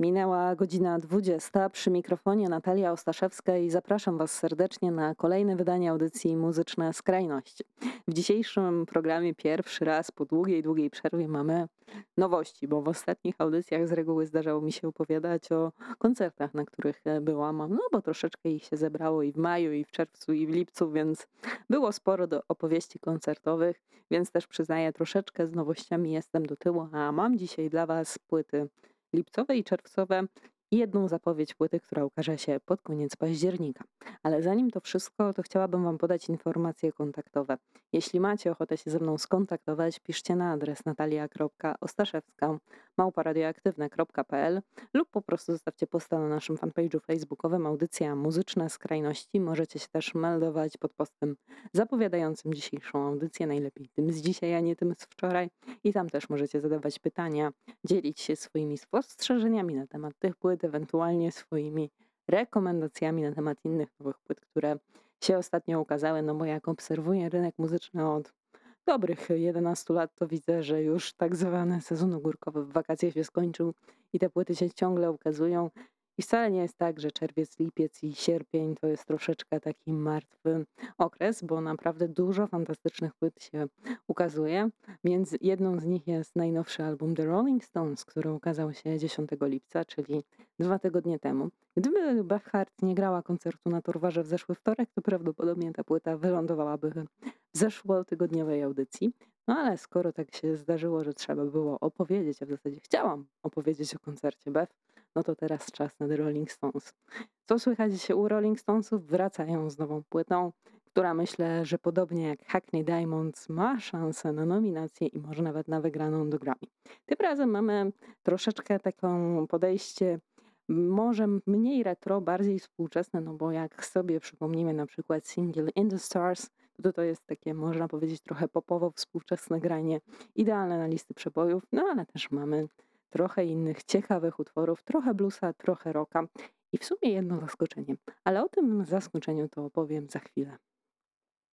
Minęła godzina 20. Przy mikrofonie Natalia Ostaszewska i zapraszam Was serdecznie na kolejne wydanie audycji Muzyczne Skrajności. W dzisiejszym programie pierwszy raz po długiej, długiej przerwie mamy nowości, bo w ostatnich audycjach z reguły zdarzało mi się opowiadać o koncertach, na których byłam, no bo troszeczkę ich się zebrało i w maju, i w czerwcu, i w lipcu, więc było sporo do opowieści koncertowych, więc też przyznaję, troszeczkę z nowościami jestem do tyłu, a mam dzisiaj dla Was płyty lipcowe i czerwcowe i jedną zapowiedź płyty, która ukaże się pod koniec października. Ale zanim to wszystko, to chciałabym Wam podać informacje kontaktowe. Jeśli macie ochotę się ze mną skontaktować, piszcie na adres natalia.ostaszewska@radioaktywne.pl lub po prostu zostawcie posta na naszym fanpage'u facebookowym Audycja Muzyczna Skrajności. Możecie się też meldować pod postem zapowiadającym dzisiejszą audycję, najlepiej tym z dzisiaj, a nie tym z wczoraj. I tam też możecie zadawać pytania, dzielić się swoimi spostrzeżeniami na temat tych płyt, ewentualnie swoimi rekomendacjami na temat innych nowych płyt, które się ostatnio ukazały, no bo jak obserwuję rynek muzyczny od dobrych 11 lat, to widzę, że już tak zwany sezon ogórkowy w wakacje się skończył i te płyty się ciągle ukazują. I wcale nie jest tak, że czerwiec, lipiec i sierpień to jest troszeczkę taki martwy okres, bo naprawdę dużo fantastycznych płyt się ukazuje. Jedną z nich jest najnowszy album The Rolling Stones, który ukazał się 10 lipca, czyli 2 tygodnie temu. Gdyby Beth Hart nie grała koncertu na Torwarze w zeszły wtorek, to prawdopodobnie ta płyta wylądowałaby w zeszłotygodniowej audycji. No ale skoro tak się zdarzyło, że trzeba było opowiedzieć, a w zasadzie chciałam opowiedzieć o koncercie Beth, no to teraz czas na The Rolling Stones. Co słychać się u Rolling Stonesów? Wracają z nową płytą, która myślę, że podobnie jak Hackney Diamonds ma szansę na nominację i może nawet na wygraną do Grammy. Tym razem mamy troszeczkę taką podejście może mniej retro, bardziej współczesne, no bo jak sobie przypomnimy na przykład single In the Stars, to jest takie, można powiedzieć, trochę popowo współczesne granie, idealne na listy przebojów, no ale też mamy trochę innych ciekawych utworów, trochę bluesa, trochę rocka i w sumie jedno zaskoczenie. Ale o tym zaskoczeniu to opowiem za chwilę.